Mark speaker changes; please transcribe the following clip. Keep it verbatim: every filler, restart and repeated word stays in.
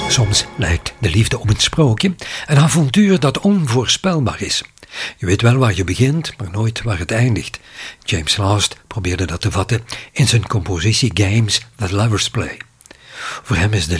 Speaker 1: Soms lijkt de liefde op een sprookje, een avontuur dat onvoorspelbaar is. Je weet wel waar je begint, maar nooit waar het eindigt. James Last probeerde dat te vatten in zijn compositie Games That Lovers Play. Voor hem is de